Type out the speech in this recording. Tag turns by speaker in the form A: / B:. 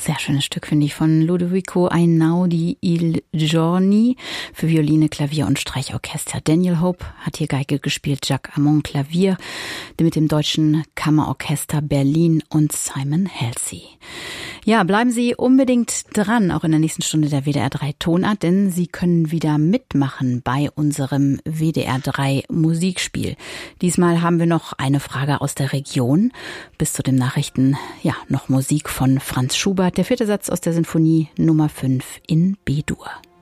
A: Sehr schönes Stück, finde ich, von Ludovico Einaudi il Giorni für Violine, Klavier und Streichorchester. Daniel Hope hat hier Geige gespielt, Jacques Amon Klavier mit dem Deutschen Kammerorchester Berlin und Simon Halsey. Ja, bleiben Sie unbedingt dran, auch in der nächsten Stunde der WDR 3 Tonart, denn Sie können wieder mitmachen bei unserem WDR 3 Musikspiel. Diesmal haben wir noch eine Frage aus der Region. Bis zu den Nachrichten, ja, noch Musik von Franz Schubert, der 4. Satz aus der Sinfonie Nummer 5 in B-Dur.